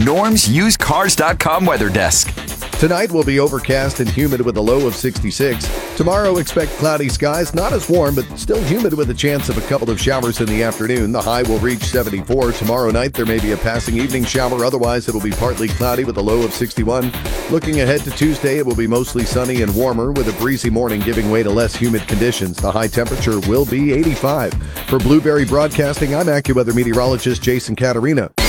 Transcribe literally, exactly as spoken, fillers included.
Norm's Used Cars dot com weather desk. Tonight will be overcast and humid with a low of sixty-six. Tomorrow, expect cloudy skies, not as warm, but still humid with a chance of a couple of showers in the afternoon. The high will reach seventy-four. Tomorrow night, there may be a passing evening shower. Otherwise, it'll be partly cloudy with a low of sixty-one. Looking ahead to Tuesday, it will be mostly sunny and warmer with a breezy morning giving way to less humid conditions. The high temperature will be eighty-five. For Blueberry Broadcasting, I'm AccuWeather meteorologist Jason Caterina.